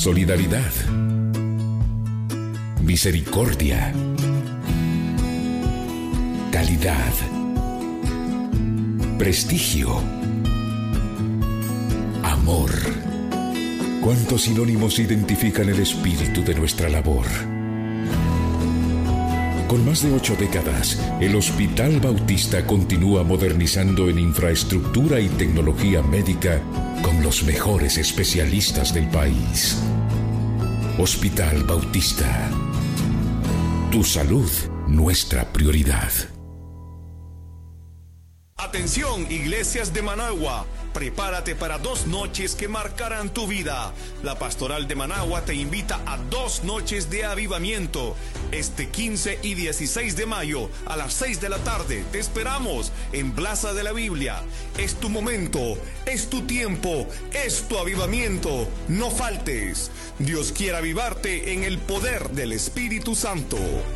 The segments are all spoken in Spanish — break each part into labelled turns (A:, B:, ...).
A: solidaridad, misericordia, calidad, prestigio, amor. ¿Cuántos sinónimos identifican el espíritu de nuestra labor? Con más de 8 décadas, el Hospital Bautista continúa modernizando en infraestructura y tecnología médica con los mejores especialistas del país. Hospital Bautista. Tu salud, nuestra prioridad.
B: Atención, iglesias de Managua, prepárate para 2 noches que marcarán tu vida. La Pastoral de Managua te invita a 2 noches de avivamiento. Este 15 y 16 de mayo a las 6 de la tarde te esperamos en Plaza de la Biblia. Es tu momento, es tu tiempo, es tu avivamiento. No faltes. Dios quiere avivarte en el poder del Espíritu Santo.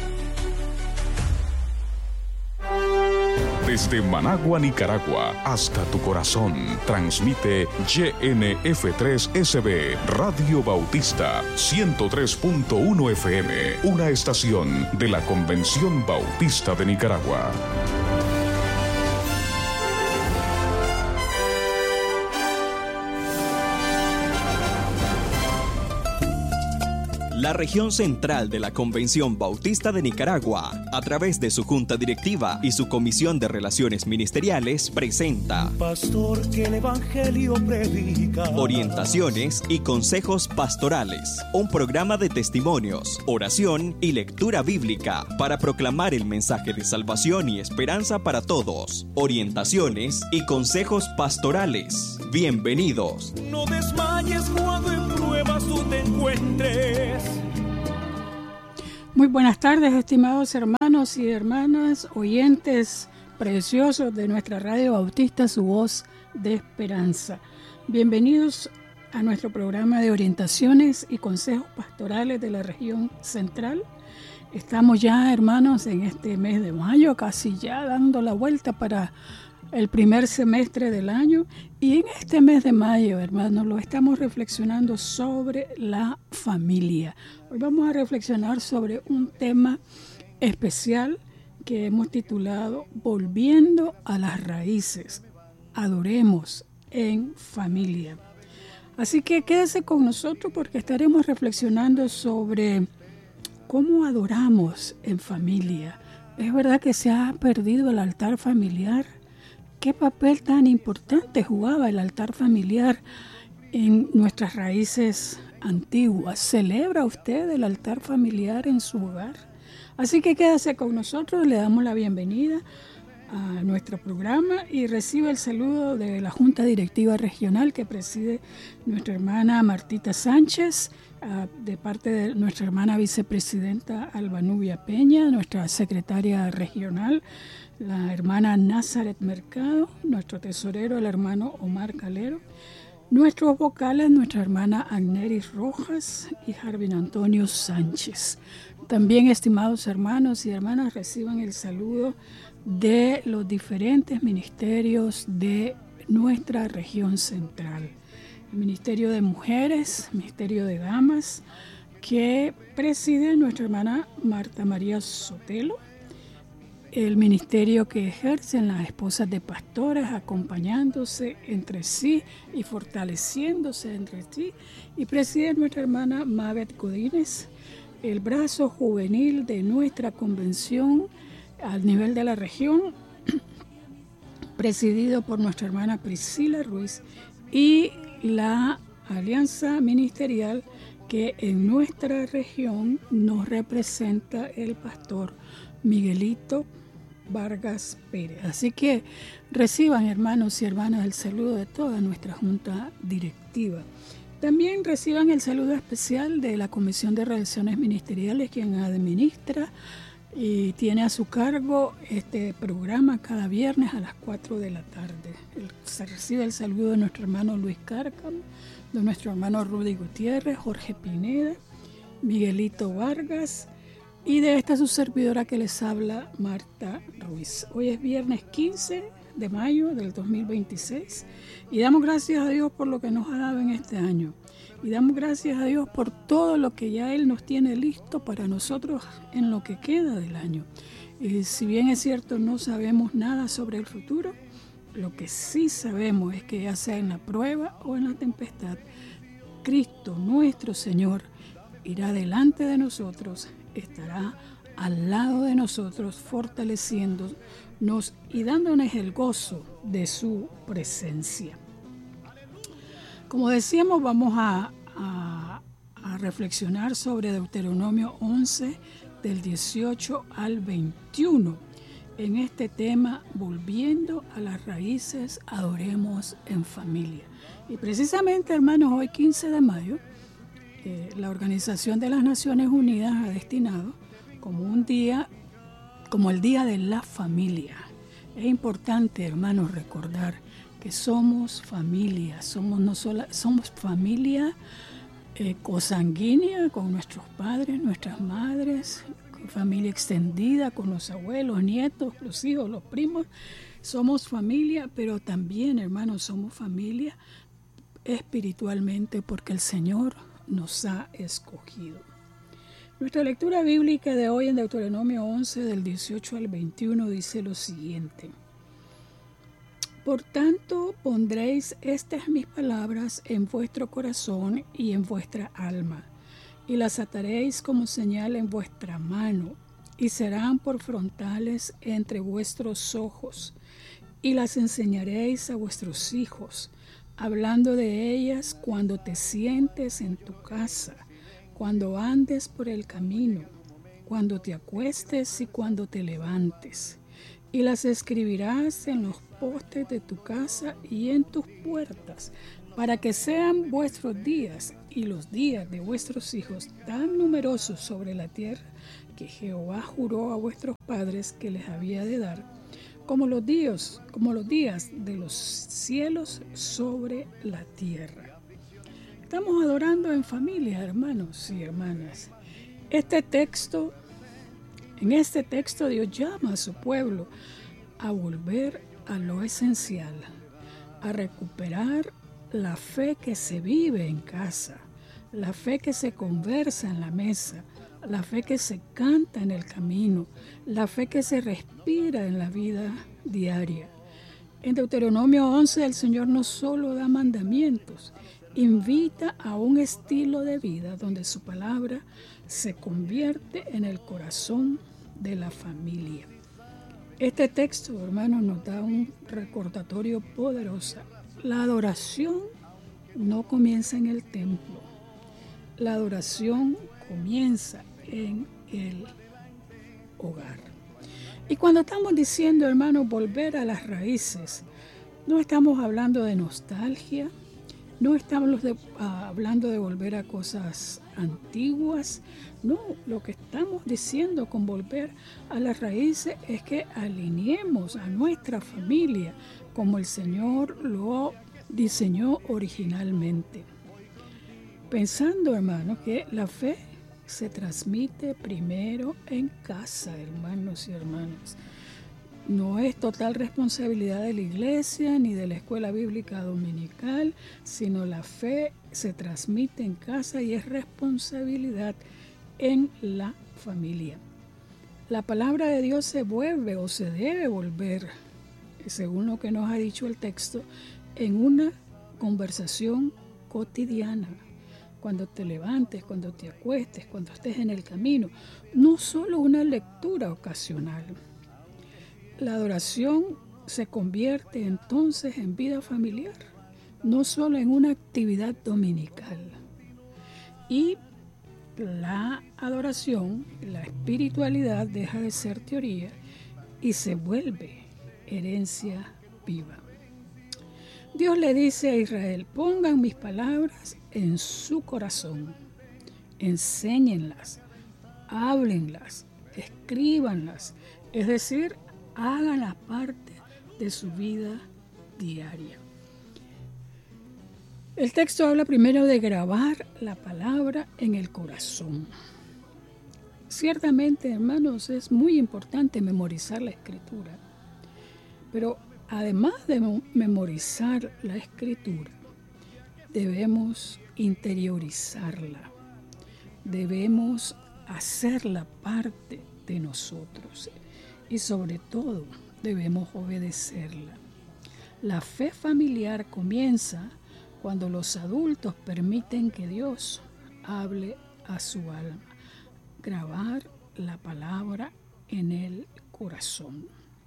C: Desde Managua, Nicaragua, hasta tu corazón, transmite YNF3SB, Radio Bautista, 103.1 FM, una estación de la Convención Bautista de Nicaragua.
D: La región central de la Convención Bautista de Nicaragua, a través de su Junta Directiva y su Comisión de Relaciones Ministeriales, presenta
E: Pastor que el Evangelio predica.
D: Orientaciones y Consejos Pastorales, un programa de testimonios, oración y lectura bíblica para proclamar el mensaje de salvación y esperanza para todos. Orientaciones y Consejos Pastorales. Bienvenidos.
E: No desmayes cuando en pruebas tú te encuentres.
F: Muy buenas tardes, estimados hermanos y hermanas, oyentes preciosos de nuestra Radio Bautista, su voz de esperanza. Bienvenidos a nuestro programa de orientaciones y consejos pastorales de la región central. Estamos ya, hermanos, en este mes de mayo, casi ya dando la vuelta para el primer semestre del año, y en este mes de mayo, hermanos, lo estamos reflexionando sobre la familia. Hoy vamos a reflexionar sobre un tema especial que hemos titulado Volviendo a las raíces. Adoremos en familia. Así que quédese con nosotros porque estaremos reflexionando sobre cómo adoramos en familia. ¿Es verdad que se ha perdido el altar familiar? ¿Qué papel tan importante jugaba el altar familiar en nuestras raíces antiguas? ¿Celebra usted el altar familiar en su hogar? Así que quédese con nosotros, le damos la bienvenida a nuestro programa y recibe el saludo de la Junta Directiva Regional que preside nuestra hermana Martita Sánchez, de parte de nuestra hermana vicepresidenta Albanubia Peña, nuestra secretaria regional, la hermana Nazaret Mercado, nuestro tesorero, el hermano Omar Calero, nuestros vocales, nuestra hermana Agneris Rojas y Jarvin Antonio Sánchez. También, estimados hermanos y hermanas, reciban el saludo de los diferentes ministerios de nuestra región central. El Ministerio de Mujeres, Ministerio de Damas, que preside nuestra hermana Marta María Sotelo, el ministerio que ejercen las esposas de pastores, acompañándose entre sí y fortaleciéndose entre sí, y preside nuestra hermana Mabet Godínez, el brazo juvenil de nuestra convención al nivel de la región, presidido por nuestra hermana Priscila Ruiz, y la alianza ministerial que en nuestra región nos representa el pastor Miguelito Vargas Pérez. Así que reciban, hermanos y hermanas, el saludo de toda nuestra junta directiva. También reciban el saludo especial de la Comisión de Relaciones Ministeriales, quien administra y tiene a su cargo este programa cada viernes a las 4 de la tarde. Se recibe el saludo de nuestro hermano Luis Cárcamo, de nuestro hermano Rudy Gutiérrez, Jorge Pineda, Miguelito Vargas, y de esta su servidora que les habla, Marta Ruiz. Hoy es viernes 15 de mayo del 2026 y damos gracias a Dios por lo que nos ha dado en este año. Y damos gracias a Dios por todo lo que ya Él nos tiene listo para nosotros en lo que queda del año. Y si bien es cierto, no sabemos nada sobre el futuro, lo que sí sabemos es que ya sea en la prueba o en la tempestad, Cristo, nuestro Señor, irá delante de nosotros, estará al lado de nosotros, fortaleciéndonos y dándonos el gozo de su presencia. Como decíamos, vamos a reflexionar sobre Deuteronomio 11, del 18 al 21. En este tema, volviendo a las raíces, adoremos en familia. Y precisamente, hermanos, hoy 15 de mayo, la Organización de las Naciones Unidas ha destinado como el Día de la Familia. Es importante, hermanos, recordar que somos familia, somos familia consanguínea con nuestros padres, nuestras madres, familia extendida con los abuelos, nietos, los hijos, los primos. Somos familia, pero también, hermanos, somos familia espiritualmente porque el Señor nos ha escogido. Nuestra lectura bíblica de hoy en Deuteronomio 11, del 18 al 21, dice lo siguiente. Por tanto, pondréis estas mis palabras en vuestro corazón y en vuestra alma, y las ataréis como señal en vuestra mano, y serán por frontales entre vuestros ojos, y las enseñaréis a vuestros hijos, hablando de ellas cuando te sientes en tu casa, cuando andes por el camino, cuando te acuestes y cuando te levantes. Y las escribirás en los postes de tu casa y en tus puertas, para que sean vuestros días y los días de vuestros hijos tan numerosos sobre la tierra que Jehová juró a vuestros padres que les había de dar, como los días de los cielos sobre la tierra. Estamos adorando en familia, hermanos y hermanas. En este texto Dios llama a su pueblo a volver a lo esencial, a recuperar la fe que se vive en casa, la fe que se conversa en la mesa, la fe que se canta en el camino, la fe que se respira en la vida diaria. En Deuteronomio 11 el Señor no solo da mandamientos, invita a un estilo de vida donde su palabra se convierte en el corazón de la familia. Este texto, hermanos, nos da un recordatorio poderoso. La adoración no comienza en el templo. La adoración comienza en el hogar. Y cuando estamos diciendo, hermanos, volver a las raíces, no estamos hablando de nostalgia, no estamos hablando de volver a cosas antiguas. No, lo que estamos diciendo con volver a las raíces es que alineemos a nuestra familia como el Señor lo diseñó originalmente. Pensando, hermanos, que la fe se transmite primero en casa, hermanos y hermanas. No es total responsabilidad de la iglesia ni de la escuela bíblica dominical, sino la fe se transmite en casa y es responsabilidad en la familia. La palabra de Dios se vuelve o se debe volver, según lo que nos ha dicho el texto, en una conversación cotidiana. Cuando te levantes, cuando te acuestes, cuando estés en el camino, no solo una lectura ocasional. La adoración se convierte entonces en vida familiar, no solo en una actividad dominical. Y la adoración, la espiritualidad deja de ser teoría y se vuelve herencia viva. Dios le dice a Israel, pongan mis palabras en su corazón, enséñenlas, háblenlas, escríbanlas, es decir, háganlas parte de su vida diaria. El texto habla primero de grabar la palabra en el corazón. Ciertamente, hermanos, es muy importante memorizar la escritura, pero además de memorizar la Escritura, debemos interiorizarla, debemos hacerla parte de nosotros y sobre todo debemos obedecerla. La fe familiar comienza cuando los adultos permiten que Dios hable a su alma, grabar la palabra en el corazón.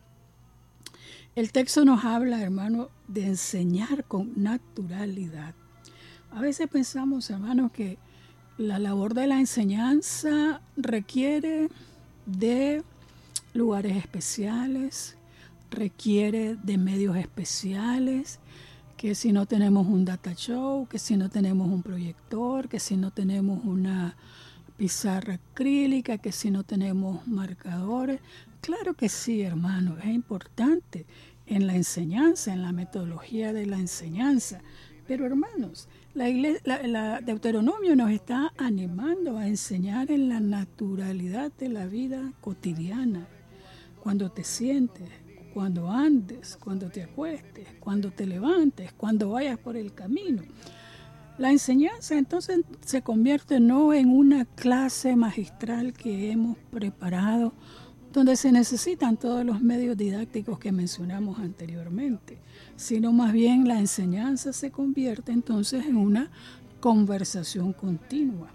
F: El texto nos habla, hermano, de enseñar con naturalidad. A veces pensamos, hermanos, que la labor de la enseñanza requiere de lugares especiales, requiere de medios especiales, que si no tenemos un data show, que si no tenemos un proyector, que si no tenemos una pizarra acrílica, que si no tenemos marcadores. Claro que sí, hermano, es importante en la enseñanza, en la metodología de la enseñanza. Pero, hermanos, la Deuteronomio nos está animando a enseñar en la naturalidad de la vida cotidiana. Cuando te sientes, cuando andes, cuando te acuestes, cuando te levantes, cuando vayas por el camino. La enseñanza entonces se convierte no en una clase magistral que hemos preparado, donde se necesitan todos los medios didácticos que mencionamos anteriormente, sino más bien la enseñanza se convierte entonces en una conversación continua.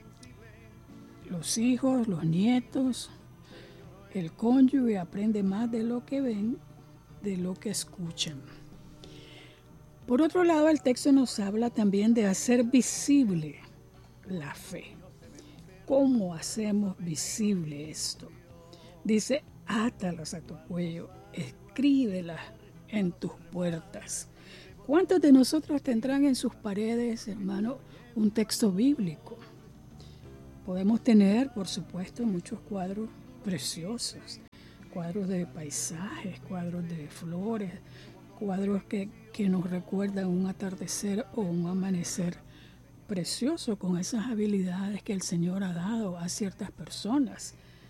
F: Los hijos, los nietos, el cónyuge aprende más de lo que ven, de lo que escuchan. Por otro lado, el texto nos habla también de hacer visible la fe. ¿Cómo hacemos visible esto? Dice, átalas a tu cuello, escríbelas en tus puertas. ¿Cuántos de nosotros tendrán en sus paredes, hermano, un texto bíblico? Podemos tener, por supuesto, muchos cuadros preciosos, cuadros de paisajes, cuadros de flores, cuadros que nos recuerdan un atardecer o un amanecer precioso con esas habilidades que el Señor ha dado a ciertas personas.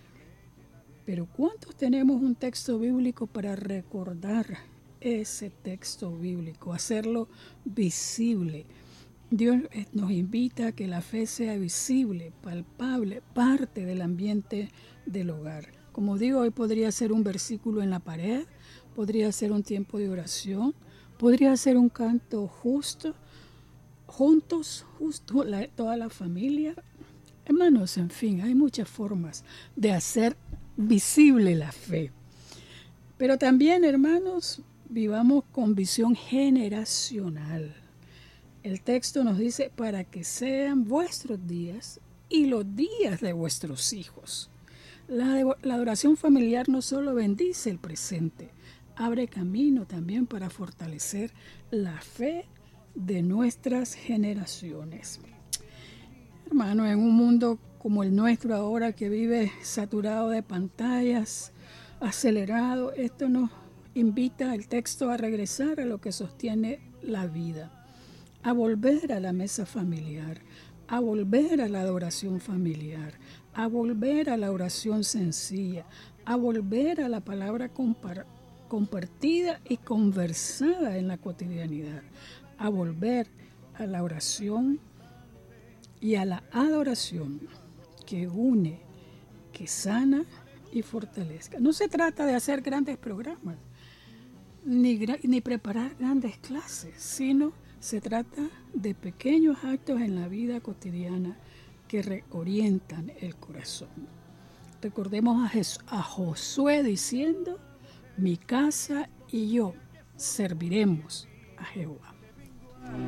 F: Pero ¿cuántos tenemos un texto bíblico para recordar ese texto bíblico, hacerlo visible? Dios nos invita a que la fe sea visible, palpable, parte del ambiente del hogar. Como digo, hoy podría ser un versículo en la pared, podría ser un tiempo de oración, podría ser un canto justo, juntos, toda la familia. Hermanos, en fin, hay muchas formas de hacer visible la fe. Pero también, hermanos, vivamos con visión generacional. El texto nos dice, para que sean vuestros días y los días de vuestros hijos. La adoración familiar no solo bendice el presente, abre camino también para fortalecer la fe de nuestras generaciones. Hermano, en un mundo como el nuestro ahora, que vive saturado de pantallas, acelerado, esto nos invita el texto a regresar a lo que sostiene la vida, a volver a la mesa familiar, a volver a la adoración familiar, a volver a la oración sencilla, a volver a la palabra compartida y conversada en la cotidianidad, a volver a la oración y a la adoración que une, que sana y fortalezca. No se trata de hacer grandes programas, ni preparar grandes clases, sino se trata de pequeños actos en la vida cotidiana que reorientan el corazón. Recordemos a Josué diciendo, mi casa y yo serviremos a Jehová.